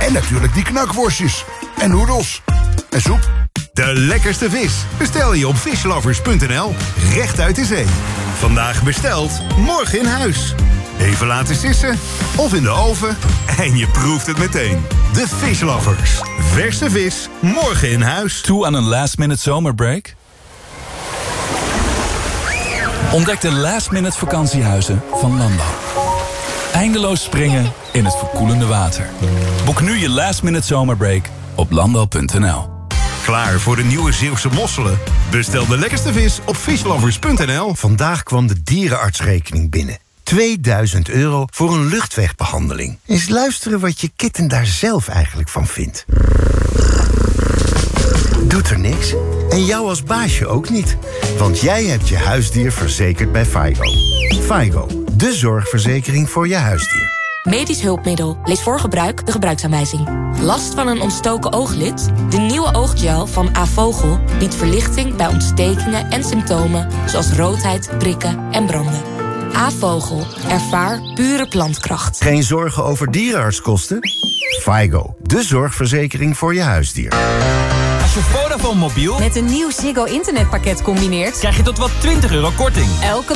En natuurlijk die knakworstjes. En noedels. En soep. De lekkerste vis bestel je op fishlovers.nl, recht uit de zee. Vandaag besteld, morgen in huis. Even laten sissen of in de oven en je proeft het meteen. De Fishlovers. Verse vis, morgen in huis. Toe aan een last-minute zomerbreak? Ontdek de last-minute vakantiehuizen van Landal. Eindeloos springen in het verkoelende water. Boek nu je last-minute zomerbreak op landal.nl. Klaar voor de nieuwe Zeeuwse mosselen? Bestel de lekkerste vis op fishlovers.nl. Vandaag kwam de dierenartsrekening binnen. 2000 euro voor een luchtwegbehandeling. Eens luisteren wat je kitten daar zelf eigenlijk van vindt. Doet er niks. En jou als baasje ook niet. Want jij hebt je huisdier verzekerd bij FIGO. FIGO, de zorgverzekering voor je huisdier. Medisch hulpmiddel. Lees voor gebruik de gebruiksaanwijzing. Last van een ontstoken ooglid? De nieuwe ooggel van Avogel biedt verlichting bij ontstekingen en symptomen zoals roodheid, prikken en branden. Avogel. Ervaar pure plantkracht. Geen zorgen over dierenartskosten? FIGO, de zorgverzekering voor je huisdier. Als je Vodafone mobiel met een nieuw Ziggo internetpakket combineert, krijg je tot wel €20 korting. Elke